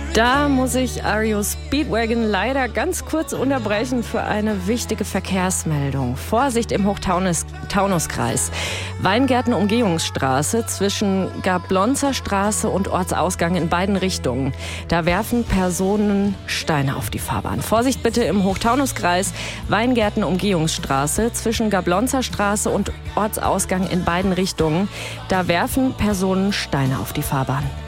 Da muss ich Ario Speedwagon leider ganz kurz unterbrechen für eine wichtige Verkehrsmeldung. Vorsicht im Hochtaunuskreis. Weingärten-Umgehungsstraße zwischen Gablonzer Straße und Ortsausgang in beiden Richtungen. Da werfen Personen Steine auf die Fahrbahn. Vorsicht bitte im Hochtaunuskreis. Weingärten-Umgehungsstraße zwischen Gablonzer Straße und Ortsausgang in beiden Richtungen. Da werfen Personen Steine auf die Fahrbahn.